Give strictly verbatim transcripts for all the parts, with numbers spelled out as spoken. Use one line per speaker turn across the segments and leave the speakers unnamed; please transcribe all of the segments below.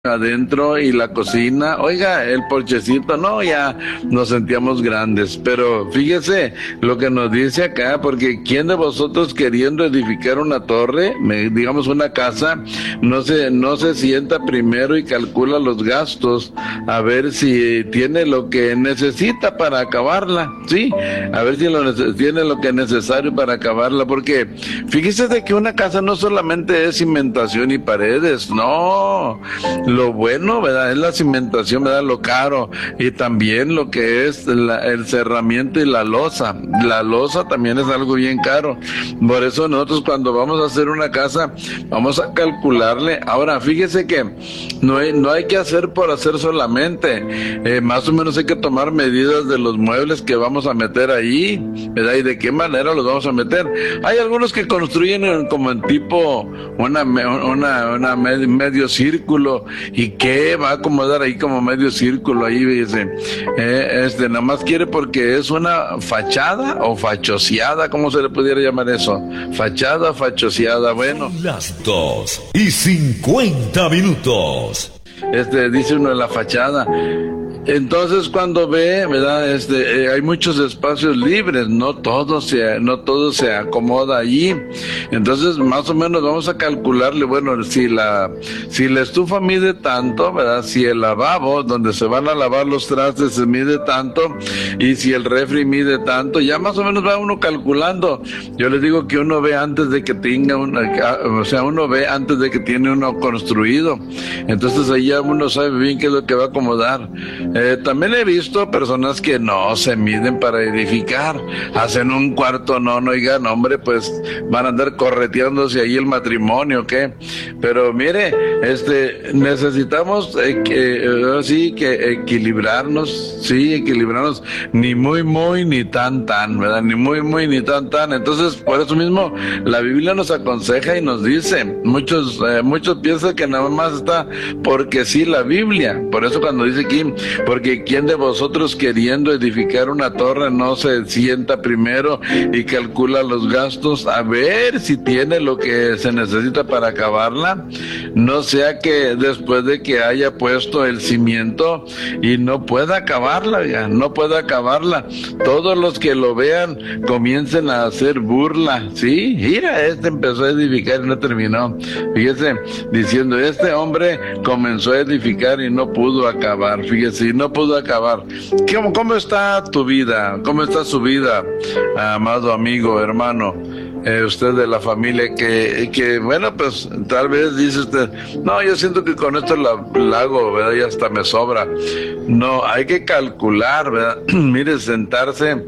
adentro y la cocina, oiga, el porchecito, no, ya nos sentíamos grandes, pero fíjese lo que nos dice acá, porque ¿quién de vosotros queriendo edificar una torre, me, digamos una casa, no se, no se sienta primero y calcula los gastos, a ver si tiene lo que necesita para acabarla, sí, a ver si lo, tiene lo que es necesario para acabarla, porque fíjese de que una casa no solamente es cimentación y paredes, no, lo bueno, ¿verdad? Es la cimentación, ¿verdad? Lo caro, y también lo que es la, el cerramiento y la losa. La losa también es algo bien caro. Por eso nosotros cuando vamos a hacer una casa, vamos a calcularle. Ahora, fíjese que no hay, no hay que hacer por hacer solamente. Eh, más o menos hay que tomar medidas de los muebles que vamos a meter ahí, ¿verdad? Y de qué manera los vamos a meter. Hay algunos que construyen como en tipo una, una, una medio, medio círculo, y que va a acomodar ahí como medio círculo ahí, dice, eh, este, nada más quiere porque es una fachada o fachoseada, ¿cómo se le pudiera llamar eso? Fachada, fachoseada, bueno.
Las dos y cincuenta minutos.
Este, dice uno de la fachada. Entonces cuando ve, ¿verdad? Este, eh, hay muchos espacios libres, no todo se, no todo se acomoda allí. Entonces más o menos vamos a calcularle, bueno, si la, si la estufa mide tanto, ¿verdad? Si el lavabo donde se van a lavar los trastes se mide tanto, y si el refri mide tanto, ya más o menos va uno calculando. Yo les digo que uno ve antes de que tenga una, o sea, uno ve antes de que tiene uno construido. Entonces ahí ya uno sabe bien qué es lo que va a acomodar. Eh, también he visto personas que no se miden para edificar, hacen un cuarto, no, no, oigan, hombre, pues van a andar correteándose ahí el matrimonio, ¿qué? Pero mire, este, necesitamos, eh, que, eh, sí, que equilibrarnos, sí, equilibrarnos, ni muy, muy, ni tan, tan, ¿verdad? Ni muy, muy, ni tan, tan. Entonces, por eso mismo, la Biblia nos aconseja y nos dice, muchos, eh, muchos piensan que nada más está porque sí la Biblia, por eso cuando dice aquí, porque ¿quién de vosotros queriendo edificar una torre no se sienta primero y calcula los gastos a ver si tiene lo que se necesita para acabarla? No sea que después de que haya puesto el cimiento y no pueda acabarla, ya, no pueda acabarla, todos los que lo vean comiencen a hacer burla, sí, mira, este empezó a edificar y no terminó, fíjese, diciendo, este hombre comenzó a edificar y no pudo acabar, fíjese, no pudo acabar. ¿Cómo, cómo está tu vida? ¿Cómo está su vida, amado amigo, hermano? Eh, usted de la familia que, que, bueno, pues tal vez dice usted, no, yo siento que con esto la, la hago, ¿verdad? Y hasta me sobra. No, hay que calcular, ¿verdad? Mire, sentarse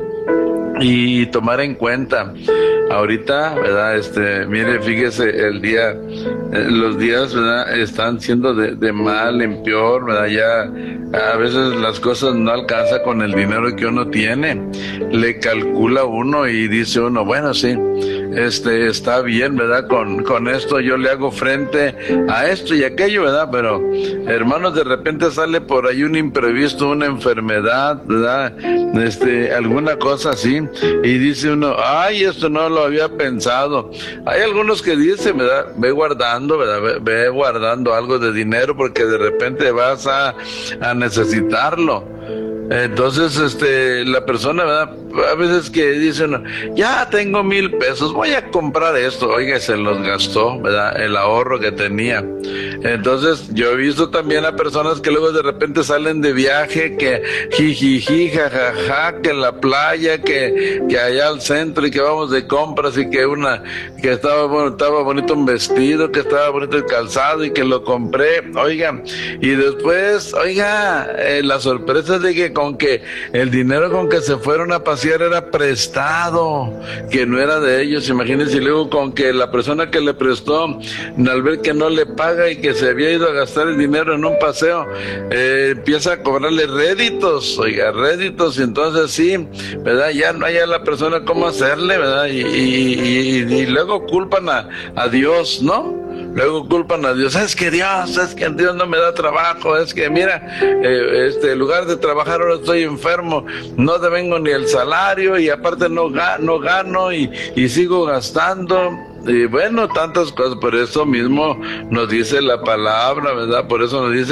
y tomar en cuenta. Ahorita, ¿verdad? Este, mire, fíjese, el día, eh, los días, ¿verdad? Están siendo de, de mal en peor, ¿verdad? Ya a veces las cosas no alcanza con el dinero que uno tiene. Le calcula uno y dice uno, bueno, sí, este, está bien, ¿verdad? Con, con esto yo le hago frente a esto y aquello, ¿verdad? Pero, hermanos, de repente sale por ahí un imprevisto, una enfermedad, ¿verdad? Este, alguna cosa así, y dice uno, ay, esto no lo había pensado. Hay algunos que dicen, ¿verdad? Ve guardando, ¿verdad? Ve, ve guardando algo de dinero porque de repente vas a, a necesitarlo. Entonces, este, la persona, ¿verdad? A veces que dicen, ya tengo mil pesos, voy a comprar esto, oiga, se los gastó, ¿verdad? El ahorro que tenía. Entonces, yo he visto también a personas que luego de repente salen de viaje, que jijiji, jajaja, que en la playa, que, que allá al centro y que vamos de compras y que una, que estaba, bueno, estaba bonito un vestido, que estaba bonito el calzado y que lo compré, oiga, y después, oiga, eh, la sorpresa de que con que el dinero con que se fueron a pasear era prestado, que no era de ellos, imagínense, y luego con que la persona que le prestó, al ver que no le paga y que se había ido a gastar el dinero en un paseo, eh, empieza a cobrarle réditos, oiga, réditos, y entonces sí, ¿verdad? Ya no hay a la persona cómo hacerle, ¿verdad? Y, y, y, y luego culpan a, a Dios, ¿no? Luego culpan a Dios, es que Dios, es que Dios no me da trabajo, es que mira, eh, este, en lugar de trabajar ahora estoy enfermo, no devengo ni el salario y aparte no, ga, no gano y, y sigo gastando. y bueno, tantas cosas. Por eso mismo nos dice la palabra, ¿verdad? Por eso nos dice